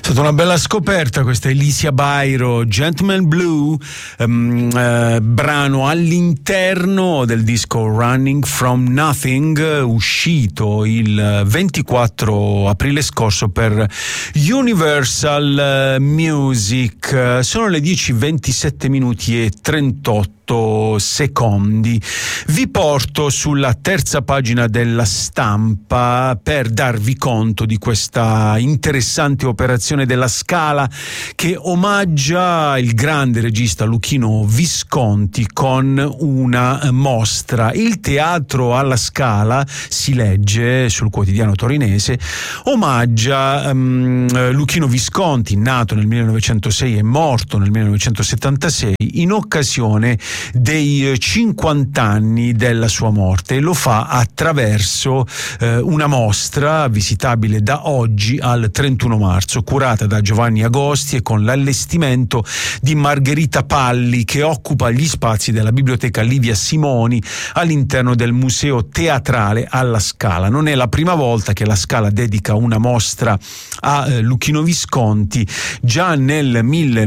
È stata una bella scoperta questa Alicia Bairo, Gentleman Blue, brano all'interno del disco Running From Nothing, uscito il 24 aprile scorso per Universal Music. Sono le 10:27 minuti e 38 secondi. Vi porto sulla terza pagina della Stampa per darvi conto di questa interessante operazione della Scala che omaggia il grande regista Luchino Visconti con una mostra. Il teatro alla Scala, si legge sul quotidiano torinese, omaggia Luchino Visconti, nato nel 1906 e morto nel 1976, in occasione dei 50 anni della sua morte, e lo fa attraverso una mostra visitabile da oggi al 31 marzo, curata da Giovanni Agosti e con l'allestimento di Margherita Palli, che occupa gli spazi della Biblioteca Livia Simoni all'interno del Museo Teatrale alla Scala. Non è la prima volta che la Scala dedica una mostra a Luchino Visconti. Già nel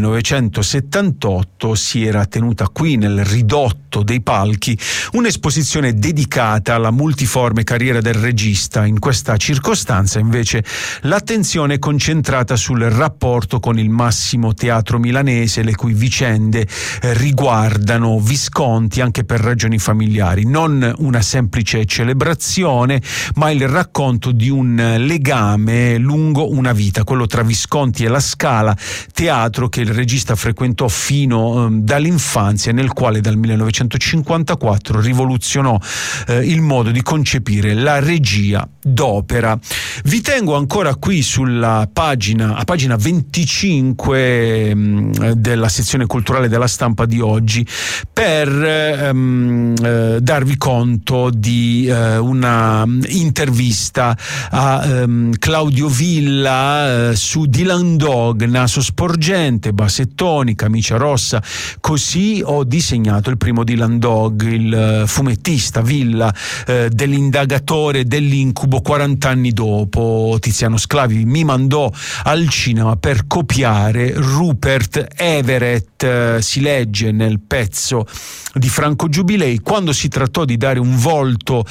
1978 si era tenuta qui nel ridotto dei palchi un'esposizione dedicata alla multiforme carriera del regista. In questa circostanza invece l'attenzione è concentrata sul rapporto con il Massimo Teatro milanese, le cui vicende riguardano Visconti anche per ragioni familiari. Non una semplice celebrazione, ma il racconto di un legame lungo una vita, quello tra Visconti e la Scala, teatro che il regista frequentò fino dall'infanzia, nel quale dal 1954 rivoluzionò il modo di concepire la regia d'opera. Vi tengo ancora qui a pagina 25 della sezione culturale della Stampa di oggi per darvi conto di una intervista a Claudio Villa su Dylan Dog, naso sporgente, bassettoni, camicia rossa. Così ho disegnato il primo Dylan Dog. Il fumettista Villa, dell'indagatore dell'incubo 40 anni dopo. Tiziano Sclavi mi mandò al cinema per copiare Rupert Everett, si legge nel pezzo di Franco Giubilei. Quando si trattò di dare un volto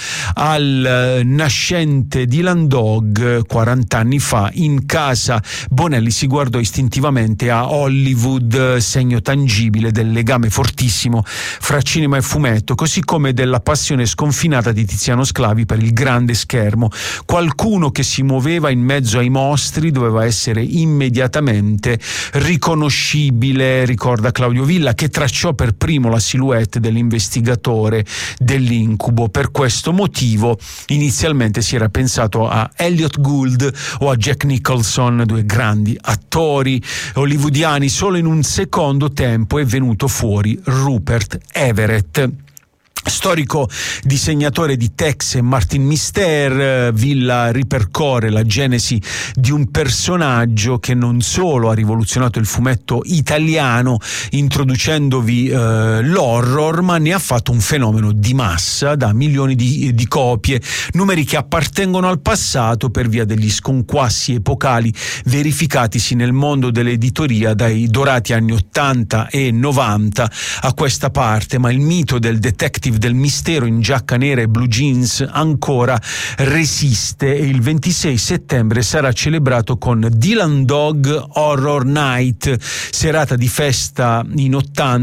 al nascente Dylan Dog 40 anni fa, in casa Bonelli si guardò istintivamente a Hollywood, segno tangibile del legame fortissimo fra cinema e fumetto, così come della passione sconfinata di Tiziano Sclavi per il grande schermo. Qualcuno che si muoveva in mezzo ai mostri doveva essere immediatamente riconoscibile, ricorda Claudio Villa, che tracciò per primo la silhouette dell'investigatore dell'incubo. Per questo motivo inizialmente si era pensato a Elliot Gould o a Jack Nicholson, due grandi attori hollywoodiani. Solo in un secondo tempo è venuto fuori Rupert Everett. Storico disegnatore di Tex e Martin Mister, Villa ripercorre la genesi di un personaggio che non solo ha rivoluzionato il fumetto italiano introducendovi l'horror, ma ne ha fatto un fenomeno di massa da milioni di copie, numeri che appartengono al passato per via degli sconquassi epocali verificatisi nel mondo dell'editoria dai dorati anni 80 e 90 a questa parte. Ma il mito del detective del mistero in giacca nera e blue jeans ancora resiste, e il 26 settembre sarà celebrato con Dylan Dog Horror Night, serata di festa in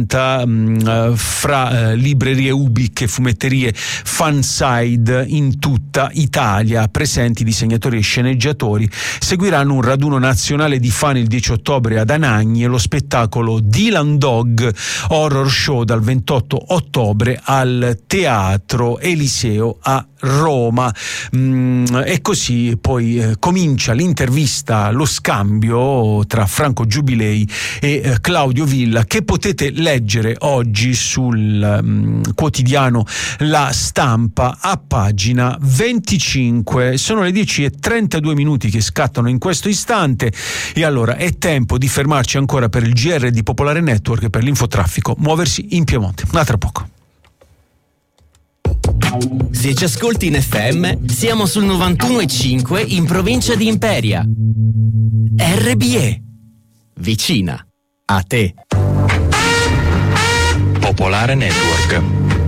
80 fra librerie Ubik e fumetterie Fanside in tutta Italia. Presenti disegnatori e sceneggiatori. Seguiranno un raduno nazionale di fan il 10 ottobre ad Anagni e lo spettacolo Dylan Dog Horror Show dal 28 ottobre al Teatro Eliseo a Roma. E così poi comincia l'intervista, lo scambio tra Franco Giubilei e Claudio Villa, che potete leggere oggi sul quotidiano La Stampa a pagina 25. Sono le 10:32 minuti che scattano in questo istante, e allora è tempo di fermarci ancora per il GR di Popolare Network e per l'infotraffico Muoversi in Piemonte. A tra poco. Se ci ascolti in FM, siamo sul 91,5 in provincia di Imperia. RBE. Vicina a te. Popolare Network.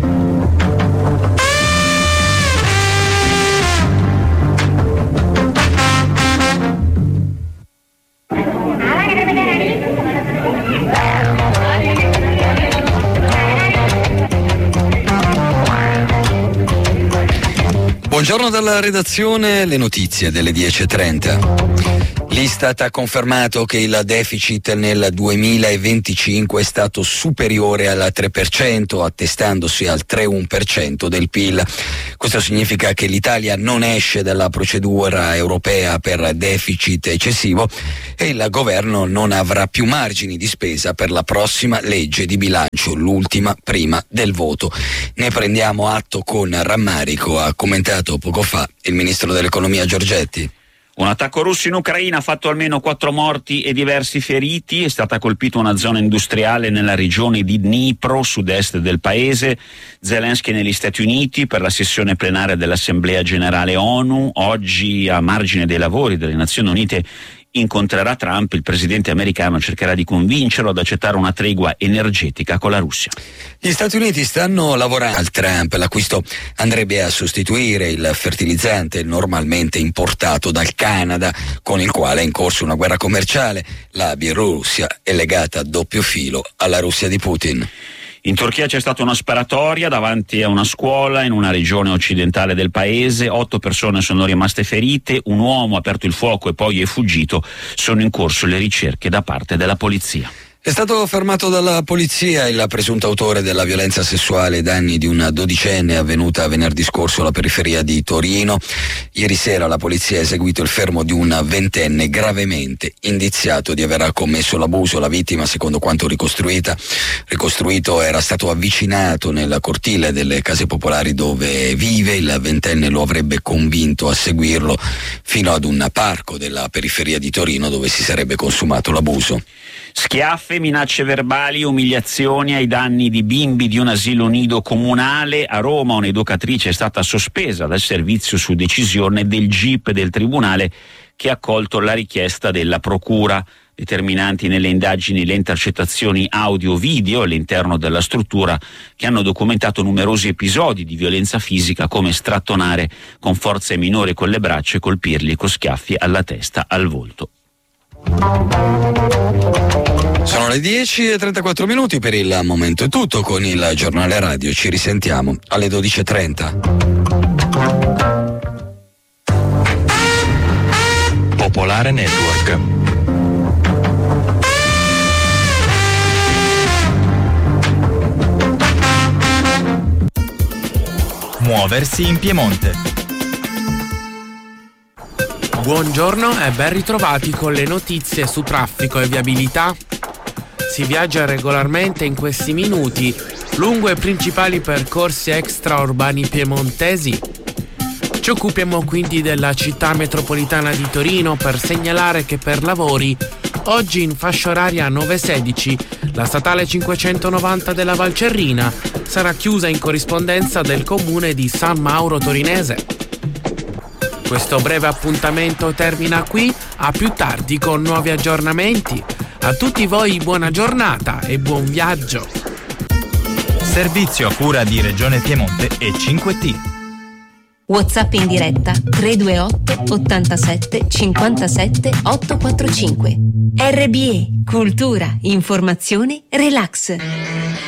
Buongiorno dalla redazione, le notizie delle 10:30. L'Istat ha confermato che il deficit nel 2025 è stato superiore al 3%, attestandosi al 3,1% del PIL. Questo significa che l'Italia non esce dalla procedura europea per deficit eccessivo e il governo non avrà più margini di spesa per la prossima legge di bilancio, l'ultima prima del voto. Ne prendiamo atto con rammarico, ha commentato poco fa il ministro dell'economia Giorgetti. Un attacco russo in Ucraina ha fatto almeno 4 morti e diversi feriti. È stata colpita una zona industriale nella regione di Dnipro, sud-est del paese. Zelensky negli Stati Uniti per la sessione plenaria dell'Assemblea Generale ONU. Oggi, a margine dei lavori delle Nazioni Unite, incontrerà Trump. Il presidente americano cercherà di convincerlo ad accettare una tregua energetica con la Russia. Gli Stati Uniti stanno lavorando al Trump. L'acquisto andrebbe a sostituire il fertilizzante normalmente importato dal Canada, con il quale è in corso una guerra commerciale. La Bielorussia è legata a doppio filo alla Russia di Putin. In Turchia c'è stata una sparatoria davanti a una scuola in una regione occidentale del paese. 8 persone sono rimaste ferite, un uomo ha aperto il fuoco e poi è fuggito. Sono in corso le ricerche da parte della polizia. È stato fermato dalla polizia il presunto autore della violenza sessuale ai danni di una dodicenne avvenuta venerdì scorso alla periferia di Torino. Ieri sera la polizia ha eseguito il fermo di un ventenne gravemente indiziato di aver commesso l'abuso. La vittima, secondo quanto ricostruito, era stato avvicinato nel cortile delle case popolari dove vive. Il ventenne lo avrebbe convinto a seguirlo fino ad un parco della periferia di Torino dove si sarebbe consumato l'abuso. Schiaffe, minacce verbali, umiliazioni ai danni di bimbi di un asilo nido comunale. A Roma un'educatrice è stata sospesa dal servizio su decisione del GIP del tribunale che ha accolto la richiesta della procura. Determinanti nelle indagini le intercettazioni audio-video all'interno della struttura che hanno documentato numerosi episodi di violenza fisica, come strattonare con forza i minori con le braccia e colpirli con schiaffi alla testa, al volto. Sono le 10:34 per il momento. È tutto con il giornale radio. Ci risentiamo alle 12:30. Popolare Network. Muoversi in Piemonte. Buongiorno e ben ritrovati con le notizie su traffico e viabilità. Si viaggia regolarmente in questi minuti lungo i principali percorsi extraurbani piemontesi. Ci occupiamo quindi della città metropolitana di Torino per segnalare che per lavori oggi in fascia oraria 9:16 la statale 590 della Valcerrina sarà chiusa in corrispondenza del comune di San Mauro Torinese. Questo breve appuntamento termina qui, a più tardi con nuovi aggiornamenti. A tutti voi buona giornata e buon viaggio. Servizio a cura di Regione Piemonte e 5T. WhatsApp in diretta 328 87 57 845. RBE, cultura, informazione, relax.